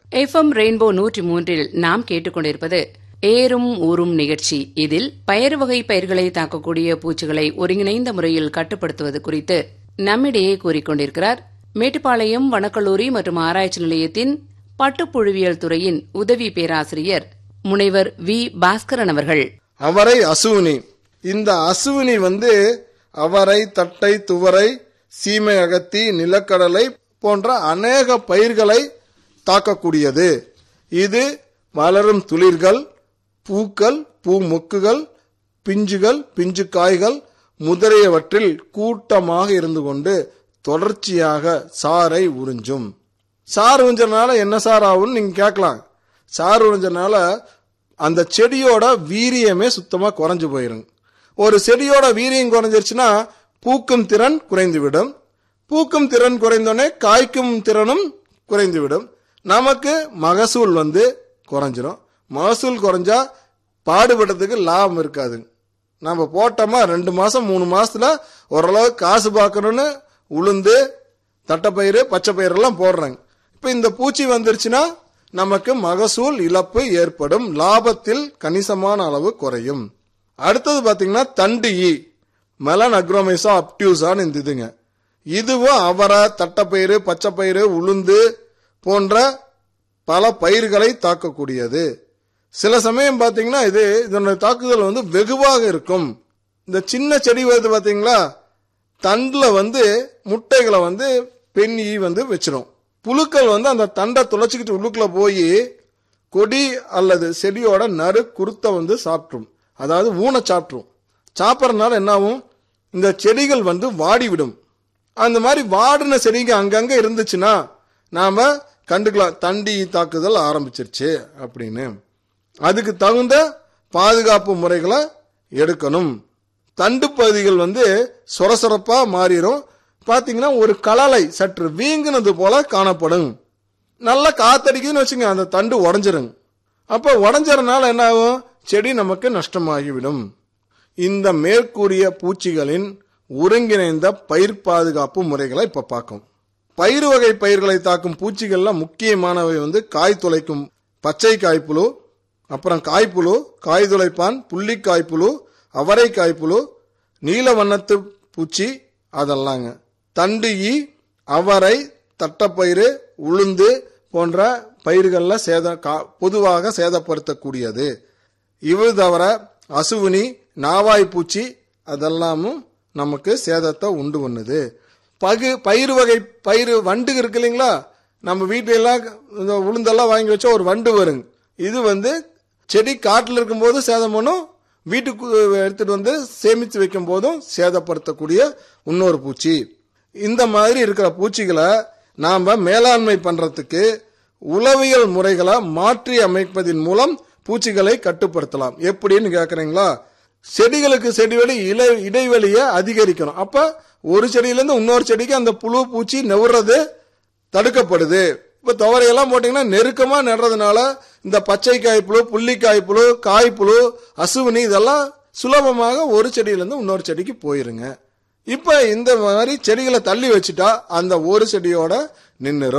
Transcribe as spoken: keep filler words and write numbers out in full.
FM rainbow நூற்றி மூன்றில் நாம் கேட்டுக்கொண்டிருப்பது ஏறும் ஊரும் நிகழ்ச்சி. இதில் பயறு வகை பயிர்களை தாக்கக்கூடிய பூச்சிகளை ஒருங்கிணைந்த முறையில் கட்டுப்படுத்துவது குறித்து நம்மிடையே கூறிக்கொண்டிருக்கிறார் மேட்டுப்பாளையம் வனக்கல்லூரி மற்றும் ஆராய்ச்சி நிலையத்தின் பட்டுப்புழுவியல் துறையின் உதவி பேராசிரியர் முனைவர் வி பாஸ்கரன் அவர்கள். அவரை அசுவினி. இந்த அசுவினி வந்து அவரை, தட்டை, துவரை, சீமை அகத்தி, நிலக்கடலை போன்ற அநேக பயிர்களை தாக்கக்கூடியது. இது வளரும் துளிர்கள், பூக்கள், பூ மொக்குகள், பிஞ்சுகள், பிஞ்சு காய்கள் முதலியவற்றில் கூட்டமாக இருந்து கொண்டு தொடர்ச்சியாக சாறை உறிஞ்சும். சார் உறிஞ்சனால என்ன சார் ஆகும்னு நீங்க கேட்கலாம். சார் உறிஞ்சனால அந்த செடியோட வீரியமே சுத்தமா குறைஞ்சு போயிருங்க. ஒரு செடியோட வீரியம் குறைஞ்சிருச்சுன்னா பூக்கும் திறன் குறைந்துவிடும். பூக்கும் திறன் குறைந்தோடனே காய்க்கும் திறனும் குறைந்துவிடும். நமக்கு மகசூல் வந்து குறைஞ்சிரும். மகசூல் குறைஞ்சா பாடுபடுறதுக்கு லாபம் இருக்காது. நம்ம போட்டோமா ரெண்டு மாசம் மூணு மாசத்துல ஓரளவு காசு பார்க்கணும்னு உளுந்து, தட்டைப்பயிறு, பச்சை பயிர் எல்லாம் போடுறாங்க. இப்ப இந்த பூச்சி வந்துருச்சுன்னா நமக்கு மகசூல் இழப்பு ஏற்படும். லாபத்தில் கணிசமான அளவு குறையும். அடுத்தது பாத்தீங்கன்னா தண்டு ஈ, மெலன் அக்ரோமைசா அப்டியூசான்னு இந்த இதுங்க. இதுவும் அவரை, தட்டைப்பயிறு, பச்சை பயிறு, உளுந்து போன்ற பல பயிர்களை தாக்கக்கூடியது. சில சமயம் பாத்தீங்கன்னா இது இதனுடைய தாக்குதல் வந்து வெகுவாக இருக்கும். இந்த சின்ன செடி வருது பாத்தீங்களா, தண்டுல வந்து முட்டைகளை வந்து பெண் ஈ வந்து வச்சிரும். புழுக்கள் வந்து அந்த தண்டை துளைச்சிக்கிட்டு உள்ளுக்குள்ள போய் கொடி அல்லது செடியோட நறு குருத்தை வந்து சாப்பிட்ரும். அதாவது ஊனை சாப்பிட்ரும். சாப்பிட்றதுனால என்ன ஆகும், இந்த செடிகள் வந்து வாடிவிடும். அந்த மாதிரி வாடின செடிங்க அங்கங்க இருந்துச்சுன்னா நாம கண்டுக்கலாம், தண்டி தாக்குதல் ஆரம்பிச்சிருச்சு அப்படின்னு. அதுக்கு தகுந்த பாதுகாப்பு முறைகளை எடுக்கணும். தண்டு பகுதிகள் வந்து சொரசொரப்பா மாறிடும். பாத்தீங்கன்னா ஒரு கலலை சற்று வீங்கினது போல காணப்படும். நல்லா காத்தடிக்குதுன்னு வச்சுங்க, அந்த தண்டு உடஞ்சிருங்க. அப்ப உடஞ்சறனால என்ன ஆகும், செடி நமக்கு நஷ்டமாகிவிடும். இந்த மேற்கூறிய பூச்சிகளின் ஒருங்கிணைந்த பயிர் பாதுகாப்பு முறைகளை இப்ப பார்க்கும். பயிர் வகை பயிர்களை தாக்கும் பூச்சிகள்ல முக்கியமானவை வந்து காய் துளைக்கும் பச்சை காய்ப்புழு, அப்புறம் காய்ப்புழு, காய் துளைப்பான், புள்ளி காய்ப்புழு, அவரை காய்ப்புழு, நீல வண்ணத்து பூச்சி அதெல்லாங்க. தண்டு ஈ, அவரை, தட்டைப்பயிறு, உளுந்து போன்ற பயிர்கள்ல சேத பொதுவாக சேதப்படுத்தக்கூடியது. இவை தவிர அசுவினி, நாவாய் பூச்சி அதெல்லாமும் நமக்கு சேதத்தை உண்டு பண்ணுது. பகு பயிர் வகை பயிர் வண்டு இருக்கு இல்லைங்களா, நம்ம வீட்டிலெல்லாம் இந்த உளுந்தெல்லாம் வாங்கி வச்சா ஒரு வண்டு வருங்க. இது வந்து செடி காட்டில் இருக்கும் போது சேதம் பண்ணும், வீட்டுக்கு எடுத்துட்டு வந்து சேமித்து வைக்கும் போதும் சேதப்படுத்தக்கூடிய இன்னொரு பூச்சி. இந்த மாதிரி இருக்கிற பூச்சிகளை நாம மேலாண்மை பண்றதுக்கு உளவியல் முறைகளை மாற்றி அமைப்பதன் மூலம் பூச்சிகளை கட்டுப்படுத்தலாம். எப்படின்னு கேக்குறீங்களா, செடிகளுக்கு செடிவெளி இடைவெளியை அதிகரிக்கணும். அப்ப ஒரு செடியிலிருந்து இன்னொரு செடிக்கு அந்த புழு பூச்சி நெவுறது தடுக்கப்படுது. இப்ப துவரையெல்லாம் போட்டீங்கன்னா நெருக்கமா நடுறதுனால இந்த பச்சை காய்ப்புழு, புள்ளி காய்ப்புழு, காய்ப்புழு, அசுவினி இதெல்லாம் சுலபமாக ஒரு செடியிலிருந்து இன்னொரு செடிக்கு போயிருங்க. இப்ப இந்த மாதிரி செடிகளை தள்ளி வச்சுட்டா அந்த ஒரு செடியோட நின்னுரும்.